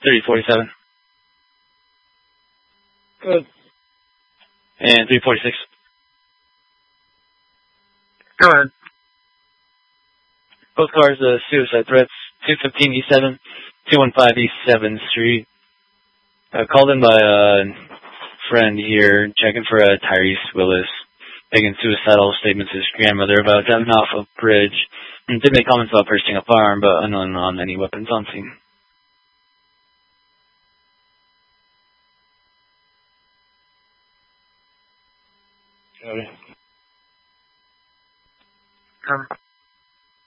3047. Good. And 346. Go ahead. Both cars, suicide threats, 215 East 7, 215 East 7th Street. Called in by a friend here, checking for Tyrese Willis, making suicidal statements to his grandmother about jumping off a bridge, and did make comments about purchasing a firearm, but unknown on any weapons on scene. Okay.